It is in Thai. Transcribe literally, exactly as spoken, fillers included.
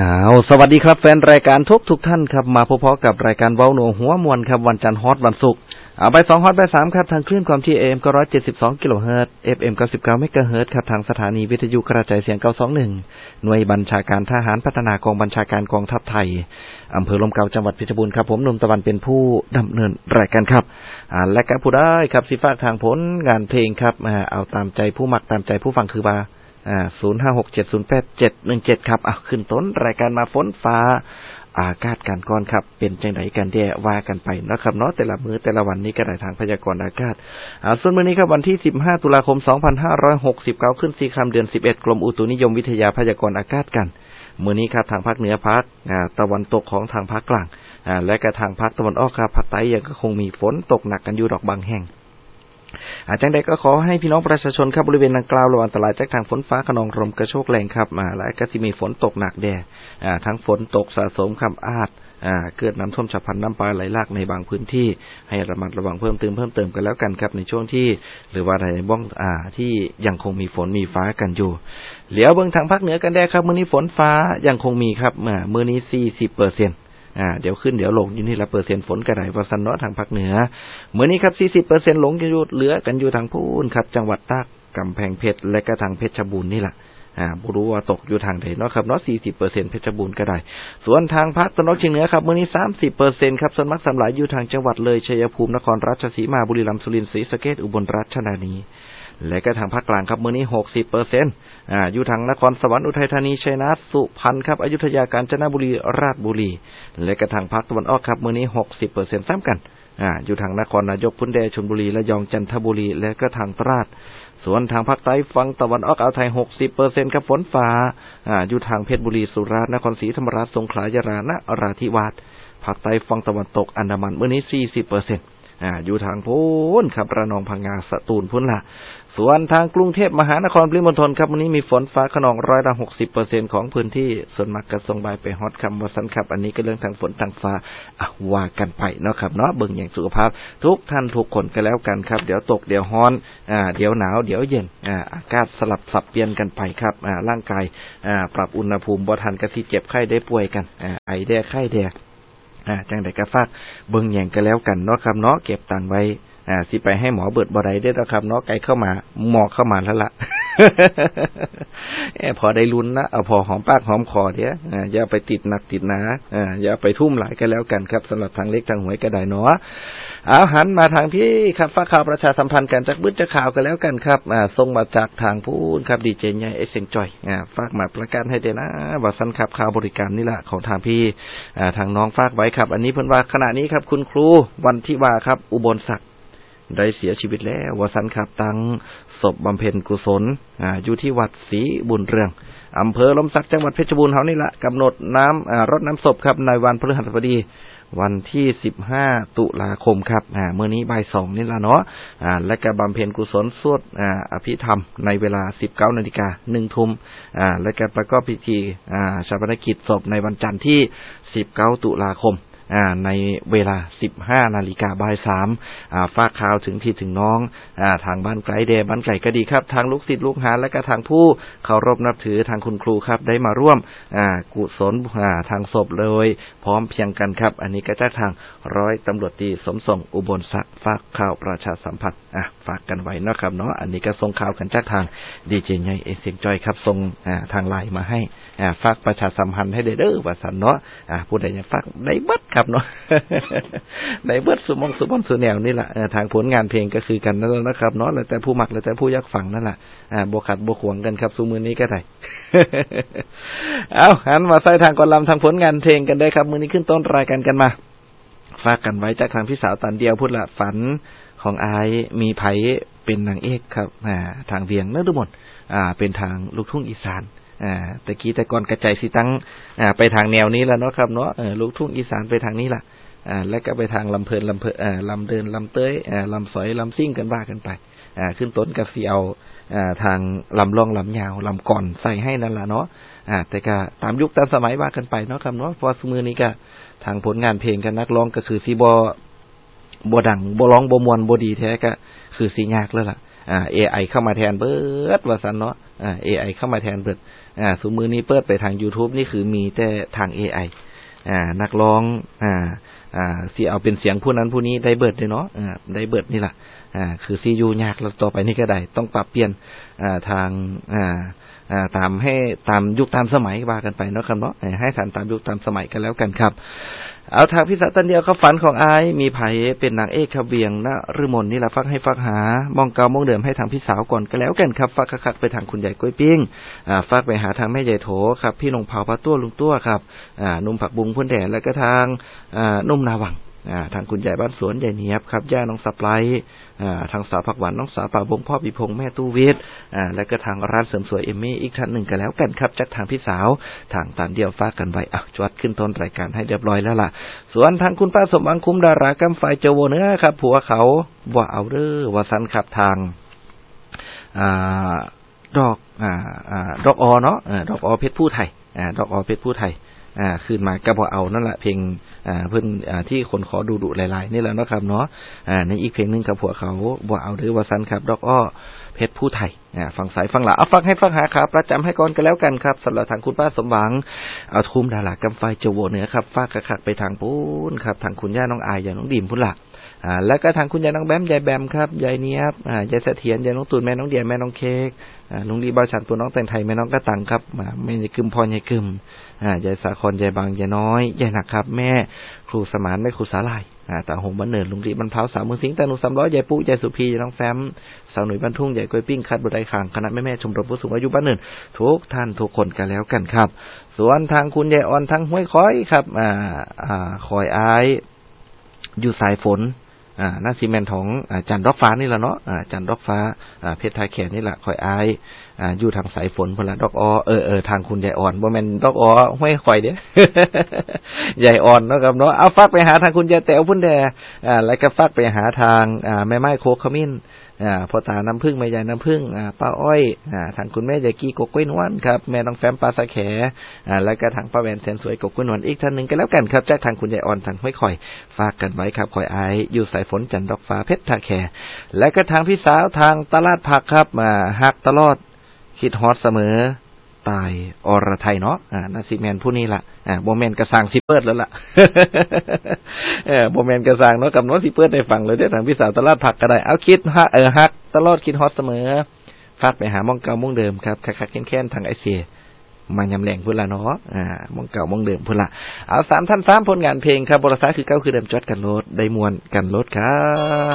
อ้าวสวัสดีครับแฟนรายการทุกทุกท่านครับมาพบกับรายการเว้าหนัวหัวมวลครับวันจันทร์ฮอตวันศุกร์เอาไปสองฮอตไปสามครับทางคลื่นความถี่ เอ เอ็ม เก้าร้อยเจ็ดสิบสองกิโลเฮิรตซ์ เอฟ เอ็ม เก้าสิบเก้าเมกะเฮิรตซ์ครับทางสถานีวิทยุกระจายเสียงเก้าสองหนึ่งหน่วยบัญชาการทหารพัฒนากองบัญชาการกองทัพไทยอำเภอลมเก่าจังหวัดเพชรบูรณ์ครับผมหนุ่มตะวันเป็นผู้ดำเนินรายการครับอ่าและก็ผู้ได้ครับสิฝากทางผลงานเพลงครับอ่าเอาตามใจผู้มักตามใจผู้ฟังคือว่าอ่าศูนย์ ห้า หก เจ็ด ศูนย์ แปด เจ็ด หนึ่ง เจ็ดครับอ่ะขึ้นต้นรายการมาฝนฟ้าอากาศกันก่อนครับเป็นจังไดกันแย่ว่ากันไปนะครับเนาะแต่ละมื้อแต่ละวันนี้ก็ได้ทางพยากรณ์อากาศอ่าส่วนมื้อนี้ครับวันที่สิบห้าตุลาคมสองพันห้าร้อยหกสิบเก้าขึ้นสี่ค่ำเดือนสิบเอ็ดกรมอุตุนิยมวิทยาพยากรณ์อากาศกันมื้อนี้ครับทางภาคเหนือภาคอ่าตะวันตกของทางภาคกลางอ่าและก็ทางภาคตะวันออกครับภาคใต้ยังก็คงมีฝนตกหนักกันอยู่ดอกบางแห่งอาจังใดก็ขอให้พี่น้องประชาชนครับบริเวณดังกล่าวระวังอันตรายจากทางฝนฟ้าคะนองลมกระโชกแรงครับมาและก็สิมีฝนตกหนักแด่อ่าทั้งฝนตกสะสมครับอาจอ่าเกิดน้ำท่วมฉับพลันน้ำป่าไหลหลากในบางพื้นที่ให้ระมัดระวังเพิ่มเติมเพิ่มเติมกันแล้วกันครับในช่วงที่หรือว่าในบ้องอ่าที่ยังคงมีฝนมีฟ้ากันอยู่เหลียวเบิ่งทางภาคเหนือกันได้ครับมื้อนี้ฝนฟ้ายังคงมีครับอ่ามื้อนี้ สี่สิบเปอร์เซ็นต์อ่าเดี๋ยวขึ้นเดี๋ยวลงอยู่นี่ละเปอร์เซ็นต์ฝนกระไดว่าซั่นเนาะทางภาคเหนือมื้อนี้ครับ สี่สิบเปอร์เซ็นต์ หลงอยู่เหลือกันอยู่ทางพูนครับจังหวัดตากกำแพงเพชรและก็ทางเพชรบูรณ์นี่ล่ะอ่าบ่รู้ว่าตกอยู่ทางใดเนาะครับเนาะ สี่สิบเปอร์เซ็นต์ เพชรบูรณ์ก็ได้ส่วนทางภาคตะวันออกเฉียงเหนือครับมื้อนี้ สามสิบเปอร์เซ็นต์ ครับส่วนมากสำหรับอยู่ทางจังหวัดเลยชัยภูมินครราชสีมาบุรีรัมย์สุรินทร์ศรีสะเกษอุบลราชธานีและก็ทางภาคกลางครับมื้อนี้ หกสิบเปอร์เซ็นต์ อ่าอยู่ทางนครสวรรค์อุทัยธานีชัยนาทสุพรรณครับอยุธยากาญจนบุรีราชบุรีและก็ทางภาคตะวันออกครับมื้อนี้ หกสิบเปอร์เซ็นต์ ซ้ำกันอ่าอยู่ทางนครนายกพุนแดชลบุรีระยองจันทบุรีและก็ทางตราดส่วนทางภาคใต้ฝั่งตะวันออกอ่าวไทย หกสิบเปอร์เซ็นต์ ครับฝนฟ้าอ่าอยู่ทางเพชรบุรีสุราษฎร์นครศรีธรรมราชสงขลายะลานราธิวาสภาคใต้ฝั่งตะวันตกอันดามันมื้อนี้ สี่สิบเปอร์เซ็นต์อ่าอยู่ทางพูนครับระนองพังงาสตูลพุ่นละส่วนทางกรุงเทพมหานครปริมณฑลครับวันนี้มีฝนฟ้าคะนองร้อยละ หกสิบเปอร์เซ็นต์ ของพื้นที่ส่วนมากกระทรวงบายไปฮอตคำว่าซั่นครับอันนี้ก็เรื่องทางฝนทางฟ้าอ่ะว่ากันไปเนาะครับเนาะเบิ่งอย่างสุขภาพทุกท่านทุกคนก็แล้วกันครับเดี๋ยวตกเดี๋ยวร้อนอ่าเดี๋ยวหนาวเดี๋ยวเย็นอ่าอากาศสลับสับเปลี่ยนกันไปครับอ่าร่างกายอ่าปรับอุณหภูมิบ่ทันก็สิเจ็บไข้ได้ป่วยกันอ่าไอแดกไข้แดกอ่าจังได๋ก็ฝากเบิ่งหยังก็แล้วกันเนาะครับเนาะเก็บตังค์ไว้อ่าสิไปให้หมอเบิดบ่ได้เด้อนะครับเนาะไกลเข้ามาหมอเข้ามาแล้วล่ะ เอ้พอได้ลุ้นนะเอาพอหอมปากหอมคอเด้ออ่าอย่าไปติดหนักติดหนาอ่าอย่าไปทุ่มหลายก็แล้วกันครับสำหรับทางเล็กทางหวยก็ได้เนาะเอาหันมาทางพี่ครับฝากข่าวประชาสัมพันธ์กันจักบึ้ดจักข่าวก็แล้วกันครับอ่าส่งมาจากทางพูนครับดีเจใหญ่เอเซงจอยอ่าฝากมาประกันให้เด้อนะว่าซั่นครับข่าวบริการนี่ล่ะของทางพี่อ่าทางน้องฝากไว้ครับอันนี้เพิ่นว่าขณะนี้ครับคุณครูวันทิวาครับอุบลศักดิ์ได้เสียชีวิตแล้วว่าซั่นครับตั้งศพบำเพ็ญกุศลอ่าอยู่ที่วัดศรีบุญเรืองอำเภอลมศักดิ์จังหวัดเพชรบูรณ์เฮานี่ล่ะกำหนดน้ำอ่ารดน้ำศพครับในวันพฤหัสบดีวันที่สิบห้าตุลาคมครับอ่ามื้อนี้บ่ายสองนี่ล่ะเนาะอ่าและก็บำเพ็ญกุศลสวดอ่าอภิธรรมในเวลา สิบเก้านาฬิกา หนึ่งทุ่มอ่าและก็ประกอบพิธีอ่าชาปนกิจศพในวันจันทร์ที่สิบเก้าตุลาคมอ่าในเวลา สิบห้านาฬิกา บ่ายสามอ่าฝากข่าวถึงพี่ถึงน้องอ่าทางบ้านไกลแดบ้านไกลก็ดีครับทางลูกศิษย์ลูกหาและก็ทางผู้เคารพนับถือทางคุณครูครับได้มาร่วมอ่ากุศลอ่าทางศพเลยพร้อมเพียงกันครับอันนี้ก็จากทางร้อยตำรวจตรีสมทรงอุบลศักดิ์ฝากข่าวประชาสัมพันธ์อ่ะฝากกันไว้เนาะครับเนาะอันนี้ก็ส่งข่าวกันจากทางดีเจใหญ่เอเสียงจอยครับส่งอ่าทางไลน์มาให้อ่าฝากประชาสัมพันธ์ให้เด้อว่าซั่นเนาะอ่าผู้ใดอยากฝากได้เบิดครับเนาะ ได้เบิดสุมงสุบอนสุแนวนี่ล่ะทางผลงานเพลงก็คือกันนั่นแหละนะครับเนาะแล้วแต่ผู้มักแล้วแต่ผู้อยากฟังนั่นล่ะอ่าบ่ขัดบ่ขวางกันครับซุมื้อนี้ก็ได้ เอาหันมาใส่ทางก่อนลำทางผลงานเพลงกันได้ครับมื้อนี้ขึ้นต้นรายการกันมาฝากกันไว้จากทางพี่สาวตันเดียวพูดละฝันของอายมีไผเป็นนางเอกครับอ่าทางเวียงนฤมลอ่าเป็นทางลูกทุ่งอีสานอ่าตะกี้แต่ก่อนกระจายสิตั้งอ่าไปทางแนวนี้แล้วเนาะครับเนาะเออลูกทุ่งอีสานไปทางนี้ล่ะอ่าแล้วก็ไปทางลำเพลินลำเพลินอ่าลำเดินลำเต้ยอ่าลำสอยลำซิ่งกันว่ากันไปอ่าขึ้นต้นกับสิเอาอ่าทางลำลองลำยาวลำก่อนใส่ให้นั่นล่ะเนาะอ่าแต่ก็ตามยุคตามสมัยว่ากันไปเนาะครับเนาะเพราะซุมื้อนี้ก็ทางผลงานเพลงกันนักร้องก็คือสิบ่บ่ดังบ่ร้องบ่ม่วนบ่ดีแท้ก็คือสิยากแล้วล่ะอ่า เอ ไอ เข้ามาแทนเบิดว่าซั่นเนาะอ่า เอ ไอ เข้ามาแทนเบิดอ่าซุมื้อนี้เปิดไปทาง YouTube นี่คือมีแต่ทาง เอ ไอ อ่านักร้องอ่าอ่าสิเอาเป็นเสียงผู้นั้นผู้นี้ได้เบิดเลยเนาะอ่าได้เบิดนี่ล่ะอ่าคือสิอยู่ยากแล้วต่อไปนี้ก็ได้ต้องปรับเปลี่ยนอ่าทางอ่าอ่าตามให้ตามยุคตามสมัยว่ากันไปเนาะครับเนาะให้ทันตามยุคตามสมัยกันแล้วกันครับเอาทางพี่สาวตันเดียวเขาฝันของอายมีไผเป็นนางเอกครับเวียงนะฤมลนี่ล่ะฟักให้ฟักหามองเก่ามองเดิมให้ทางพี่สาวก่อนก็แล้วกันครับฟักคักๆไปทางคุณใหญ่กล้วยปิ้งอ่าฟักไปหาทางแม่ใหญ่โถครับพี่นงเผาปลาตัวลุงตัวครับอ่านุ่มผักบุ้งพ่นแดดแล้วก็ทางอ่านุ่มนาวังอ่าทางคุณใหญ่บ้านสวนใหญ่เนียบครับย่าน้องสับไลอ่าทางสาวผักหวานน้องสาวป่าบงพ่อปีพงแม่ตู้วิทย์อ่าแล้วก็ทางร้านเสริมสวยเอมมี่อีกท่านหนึ่งก็แล้วกันครับจากทางพี่สาวทางตันเดียวฝากกันไว้อ่ะจวดขึ้นต้นรายการให้เรียบร้อยแล้วล่ะส่วนทางคุณป้าสมหวังคุ้มดารากำไฟเจโวเนื้อครับผัวเขาว่าเอาเด้อว่าซันขับทางอ่าดอกอ่าอ่าดอกอเนาะอ่าดอกอเพชรผู้ไทยอ่าดอกอเพชรผู้ไทยอ่าขึ้นมาก็บ่เอานั่นแหละเพลงอ่าเพิ่นอ่าที่คนขอดูๆหลายๆนี่แหละเนาะครับเนาะอ่าในอีกเพลงนึงกับผัวเขาบ่เอาหรือว่าซั่นครับดอกอ้อเพชรผู้ไทยอ่าฟังสายฟังหล่ะเอาฟังให้ฟังหาครับประจำให้ก่อนก็แล้วกันครับสำหรับทางคุณป้าสมหวังเอาทุ่มดารากำไฟเจโวเหนือครับฝากคักๆไปทางปูนครับทางคุณย่าน้องอายย่าน้องดิ่มพุ่นล่ะอ่าแล้วก็ทางคุณยายน้องแบมยายแบมครับยายเนียบอ่ายายเสถียรยายน้องตูนแม่น้องเดียแม่น้องเค้กอ่าลุงดีบ่าวฉันตัวน้องแต่งไทยแม่น้องกระตังครับอ่าแม่ยายกึมพรยายกึมอ่ายายสาครยายบางยายน้อยยายหนักครับแม่ครูสมานแม่ครูสาลายอ่าตาหงบ้านเนินลุงดีบรรพาวสาวเมืองสิงห์ตาหนูสามร้อยยายปุ๊ยายสุพียายน้องแฟ้มสาวหนุ่ยบ้านทุ่งยายกล้วยปิ้งคัดบุไดขางคณะแม่แม่ชมรมผู้สูงอายุบ้านเนินทุกท่านทุกคนกันแล้วกันครับส่วนทางคุณยายอ่อนทางห้วยค้อยครับอ่าอ่าคอยอายอยู่สายฝนอ่าหน้าซีเมนต์ของอ่าจันทร์ดอกฟ้านี่แหละเนาะอ่าจันทร์ดอกฟ้าอ่าเพชรทาแขนนี่แหละคอยอายอ่าอยู่ทางสายฝนพุ่นละดอกอเออเออทางคุณยายอ่อนบ่แม่นดอกอห้วยข่อยเด้ยายอ่อนเนาะครับเนาะเอาฝากไปหาทางคุณยายแต๋วพุ่นแดอ่าแล้วก็ฝากไปหาทางอ่าแม่ไม้โคกขมิ้นอ่าพ่อตาน้ำผึ้งแม่ยายน้ำผึ้งอ่าป้าอ้อยอ่าทางคุณแม่ยายกี้กกกล้วยนวลครับแม่น้องแฟ้มปลาสะแขอ่าแล้วก็ทางป้าแหวนแสนสวยกกกล้วยนวลอีกท่านนึงก็แล้วกันครับจากทางคุณยายอ่อนทางห้วยข่อยฝากกันไว้ครับข่อยอายอยู่สายฝนจันทร์ดอกฟ้าเพชรทาแขและก็ทางพี่สาวทางตลาดผักครับมาฮักตลอดคิดฮอดเสมอตายอรไทยเนาะอ่านาซิแมนผู้นี้ล่ะอ่าบ่แม่นกระสร้างสิเปิดแล้วล่ะ เออบ่แม่นกระสร้างเนาะกับน้องสิเปิดได้ฟังเลยเด้อทางพี่สาวตลาดผักก็ได้เอาคิดฮะเออฮักตลอดคิดฮอดเสมอฝากไปหามองเก่ามองเดิมครับคักๆแค้นๆทางไอเสียมายำแหล่งพุ่นละเนาะอ่ามองเก่ามองเดิมพุ่นละเอาสามท่านสามผลงานเพลงครับบรสาคือเก้าคือเดิมจดกันโลดได้มวนกันโลดครับ